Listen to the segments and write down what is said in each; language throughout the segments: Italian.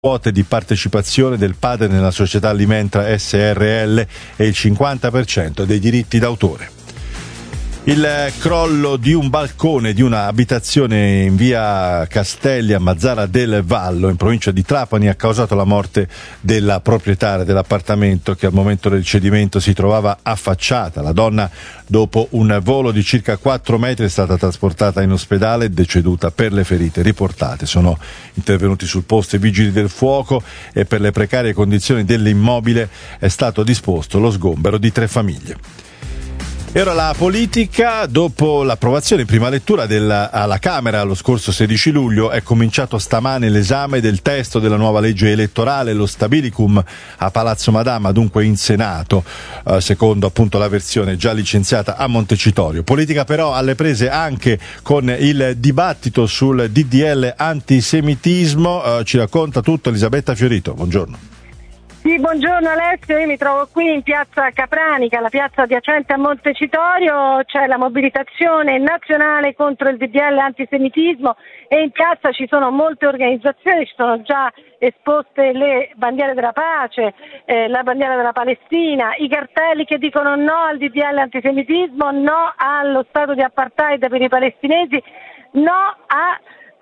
quote di partecipazione del padre nella società Alimentra SRL e il 50% dei diritti d'autore. Il crollo di un balcone di una abitazione in via Castelli a Mazzara del Vallo, in provincia di Trapani, ha causato la morte della proprietaria dell'appartamento, che al momento del cedimento si trovava affacciata. La donna, dopo un volo di circa 4 metri, è stata trasportata in ospedale e deceduta per le ferite riportate. Sono intervenuti sul posto i vigili del fuoco e per le precarie condizioni dell'immobile è stato disposto lo sgombero di 3 famiglie. E ora la politica. Dopo l'approvazione in prima lettura alla Camera lo scorso 16 luglio è cominciato stamane l'esame del testo della nuova legge elettorale, lo stabilicum, a Palazzo Madama, dunque in Senato, secondo appunto la versione già licenziata a Montecitorio. Politica però alle prese anche con il dibattito sul DDL antisemitismo. Ci racconta tutto Elisabetta Fiorito, buongiorno. Sì, buongiorno Alessio, io mi trovo qui in piazza Capranica, la piazza adiacente a Montecitorio. C'è la mobilitazione nazionale contro il DDL antisemitismo e in piazza ci sono molte organizzazioni, ci sono già esposte le bandiere della pace, la bandiera della Palestina, i cartelli che dicono no al DDL antisemitismo, no allo stato di apartheid per i palestinesi, no a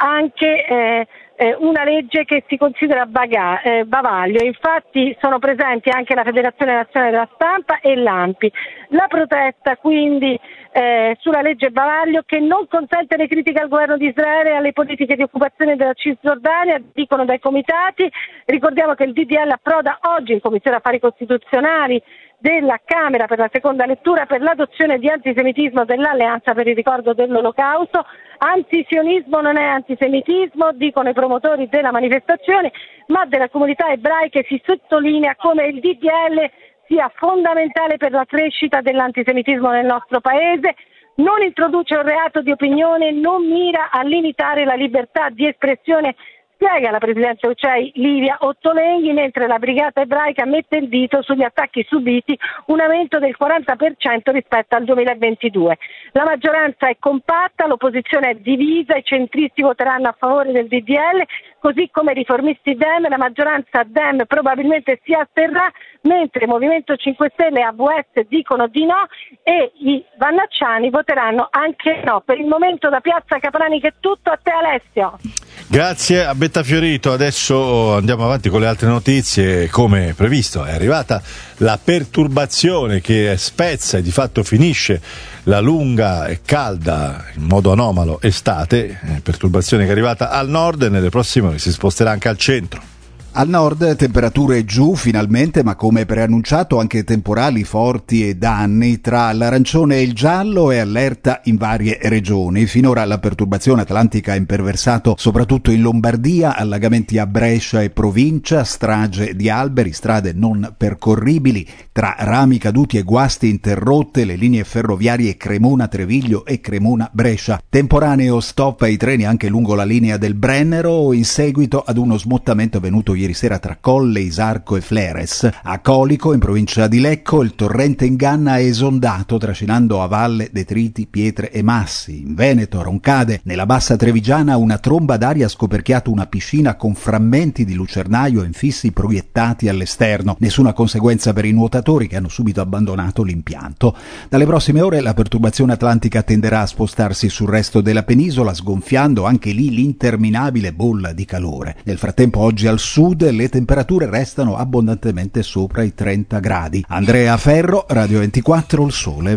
anche una legge che si considera bavaglio. Infatti sono presenti anche la Federazione Nazionale della Stampa e l'ANPI. La protesta quindi sulla legge bavaglio, che non consente le critiche al governo di Israele e alle politiche di occupazione della Cisgiordania, dicono dai comitati. Ricordiamo che il DDL approda oggi in Commissione Affari Costituzionali della Camera per la seconda lettura per l'adozione di antisemitismo dell'Alleanza per il ricordo dell'Olocausto. Antisionismo non è antisemitismo, dicono i promotori della manifestazione, ma della comunità ebraica si sottolinea come il DDL sia fondamentale per la crescita dell'antisemitismo nel nostro paese. Non introduce un reato di opinione, non mira a limitare la libertà di espressione, spiega la presidente UCEI Livia Ottolenghi, mentre la brigata ebraica mette il dito sugli attacchi subiti, un aumento del 40% rispetto al 2022. La maggioranza è compatta, l'opposizione è divisa, i centristi voteranno a favore del DDL, così come i riformisti Dem. La maggioranza Dem probabilmente si asterrà, mentre Movimento 5 Stelle e AVS dicono di no e i vannacciani voteranno anche no. Per il momento da piazza Capranica è tutto, a te Alessio. Grazie a Betta Fiorito. Adesso andiamo avanti con le altre notizie. Come previsto è arrivata la perturbazione che spezza e di fatto finisce la lunga e calda, in modo anomalo, estate, perturbazione che è arrivata al nord e nelle prossime ore si sposterà anche al centro. Al nord temperature giù finalmente, ma come preannunciato anche temporali forti e danni. Tra l'arancione e il giallo è allerta in varie regioni. Finora la perturbazione atlantica ha imperversato soprattutto in Lombardia, allagamenti a Brescia e provincia, strage di alberi, strade non percorribili, tra rami caduti e guasti interrotte le linee ferroviarie Cremona-Treviglio e Cremona-Brescia. Temporaneo stop ai treni anche lungo la linea del Brennero in seguito ad uno smottamento avvenuto ieri sera tra Colle, Isarco e Fleres. A Colico, in provincia di Lecco, il torrente Inganna è esondato, trascinando a valle detriti, pietre e massi. In Veneto, a Roncade, nella bassa trevigiana, una tromba d'aria ha scoperchiato una piscina con frammenti di lucernaio infissi proiettati all'esterno. Nessuna conseguenza per i nuotatori, che hanno subito abbandonato l'impianto. Dalle prossime ore la perturbazione atlantica tenderà a spostarsi sul resto della penisola, sgonfiando anche lì l'interminabile bolla di calore. Nel frattempo, oggi al sud le temperature restano abbondantemente sopra i 30 gradi. Andrea Ferro, Radio 24, il sole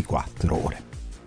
24 ore.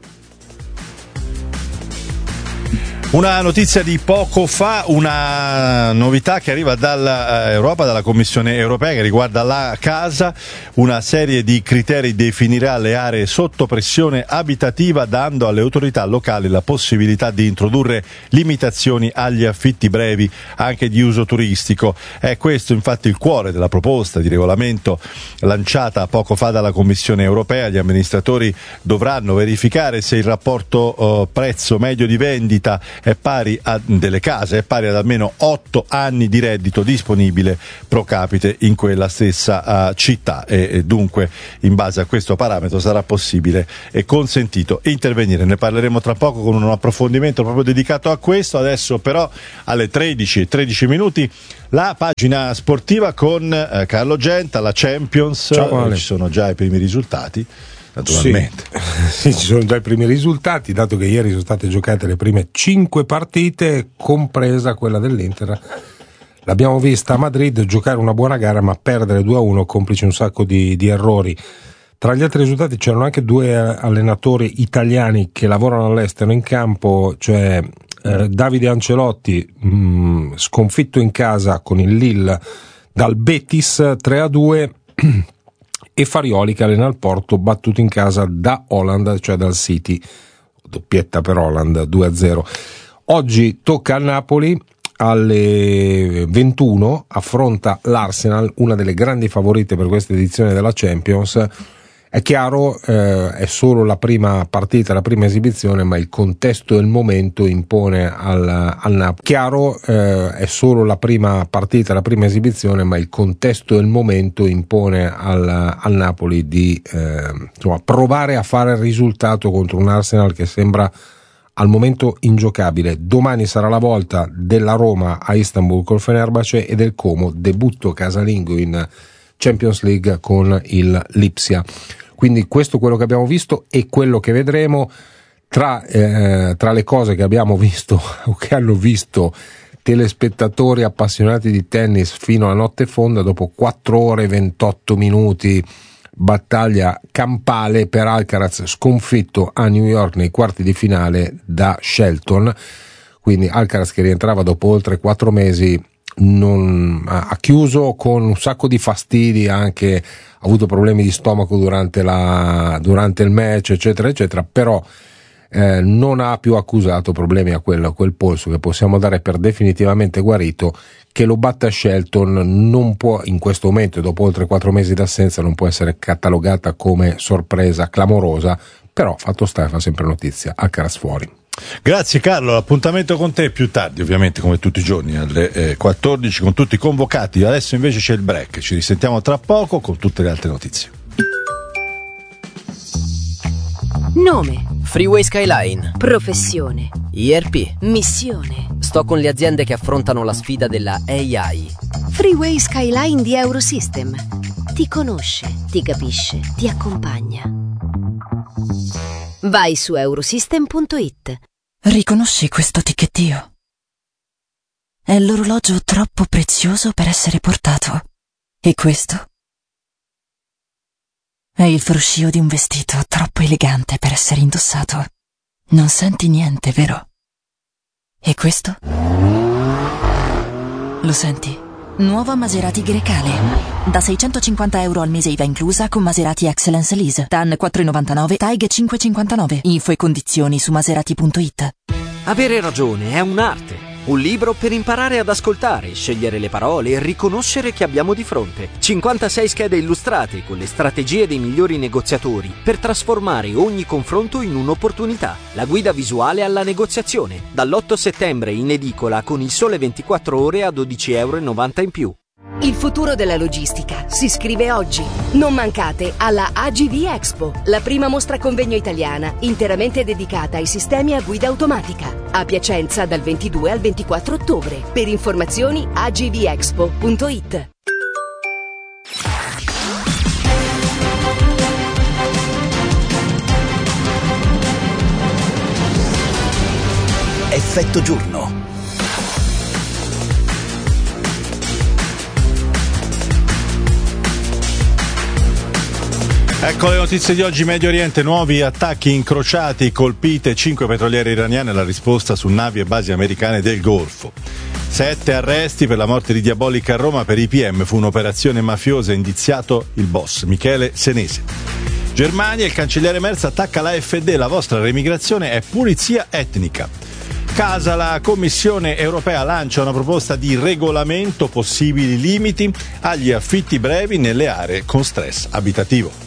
Una notizia di poco fa, una novità che arriva dall'Europa, dalla Commissione europea, che riguarda la casa. Una serie di criteri definirà le aree sotto pressione abitativa, dando alle autorità locali la possibilità di introdurre limitazioni agli affitti brevi anche di uso turistico. È questo infatti il cuore della proposta di regolamento lanciata poco fa dalla Commissione europea. Gli amministratori dovranno verificare se il rapporto prezzo medio di vendita delle case è pari ad almeno 8 anni di reddito disponibile pro capite in quella stessa città, e dunque in base a questo parametro sarà possibile e consentito intervenire. Ne parleremo tra poco con un approfondimento proprio dedicato a questo. Adesso però alle 13 minuti la pagina sportiva con Carlo Genta, la Champions. Ciao, ci sono già i primi risultati, naturalmente. Sì, ci sono già i primi risultati, dato che ieri sono state giocate le prime 5 partite, compresa quella dell'Inter. L'abbiamo vista a Madrid giocare una buona gara, ma perdere 2-1, complice un sacco di errori. Tra gli altri risultati c'erano anche 2 allenatori italiani che lavorano all'estero in campo, cioè Davide Ancelotti sconfitto in casa con il Lille dal Betis 3-2 e Farioli che allena il Porto battuto in casa da Haaland, cioè dal City, doppietta per Haaland 2-0. Oggi tocca al Napoli alle 21, affronta l'Arsenal, una delle grandi favorite per questa edizione della Champions. È chiaro, è solo la prima partita, la prima esibizione, ma il contesto e il momento impone al Napoli. Chiaro, è solo la prima partita, la prima esibizione, ma il contesto e il momento impone al Napoli di provare a fare il risultato contro un Arsenal che sembra al momento ingiocabile. Domani sarà la volta della Roma a Istanbul col Fenerbahce e del Como, debutto casalingo in Champions League con il Lipsia. Quindi questo è quello che abbiamo visto e quello che vedremo. Tra le cose che abbiamo visto o che hanno visto telespettatori appassionati di tennis fino a notte fonda, dopo 4 ore e 28 minuti battaglia campale per Alcaraz, sconfitto a New York nei quarti di finale da Shelton. Quindi Alcaraz, che rientrava dopo oltre 4 mesi, ha chiuso con un sacco di fastidi, anche ha avuto problemi di stomaco durante il match, eccetera eccetera, però non ha più accusato problemi a quel polso, che possiamo dare per definitivamente guarito. Che lo batta Shelton non può, in questo momento, dopo oltre 4 mesi d'assenza, non può essere catalogata come sorpresa clamorosa, però fatto sta, fa sempre notizia. Alcaraz fuori. Grazie Carlo, l'appuntamento con te più tardi, ovviamente come tutti i giorni alle 14 con tutti i convocati. Adesso invece c'è il break, ci risentiamo tra poco con tutte le altre notizie. Nome: Freeway Skyline. professione, ERP. missione. Sto con le aziende che affrontano la sfida della AI. Freeway Skyline di Eurosystem. Ti conosce, ti capisce, ti accompagna. Vai su eurosystem.it. Riconosci questo ticchettio? È l'orologio troppo prezioso per essere portato. E questo? È il fruscio di un vestito troppo elegante per essere indossato. Non senti niente, vero? E questo? Lo senti? Nuova Maserati Grecale. Da €650 al mese IVA inclusa con Maserati Excellence Lease. TAN 4,99, TAIG 5,59. Info e condizioni su maserati.it. Avere ragione è un'arte. Un libro per imparare ad ascoltare, scegliere le parole e riconoscere chi abbiamo di fronte. 56 schede illustrate con le strategie dei migliori negoziatori per trasformare ogni confronto in un'opportunità. La guida visuale alla negoziazione. Dall'8 settembre in edicola con Il Sole 24 Ore a €12,90 in più. Il futuro della logistica si scrive oggi. Non mancate alla AGV Expo, la prima mostra convegno italiana interamente dedicata ai sistemi a guida automatica. A Piacenza dal 22 al 24 ottobre. Per informazioni agvexpo.it. Effetto giorno. Ecco le notizie di oggi. Medio Oriente, nuovi attacchi incrociati, colpite 5 petroliere iraniane, la risposta su navi e basi americane del Golfo. 7 arresti per la morte di Diabolica a Roma. Per i PM fu un'operazione mafiosa, indiziato il boss Michele Senese. Germania, il cancelliere Merz attacca l'AfD, la vostra remigrazione è pulizia etnica. Casa, la Commissione europea lancia una proposta di regolamento, possibili limiti agli affitti brevi nelle aree con stress abitativo.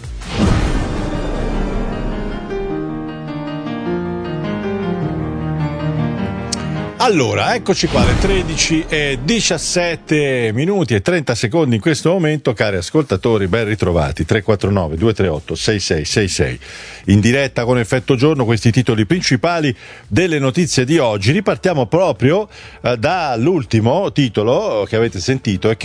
Allora, eccoci qua, le 13:17 minuti e 30 secondi in questo momento, cari ascoltatori, ben ritrovati, 349-238-6666, in diretta con Effetto Giorno, questi titoli principali delle notizie di oggi. Ripartiamo proprio dall'ultimo titolo che avete sentito e che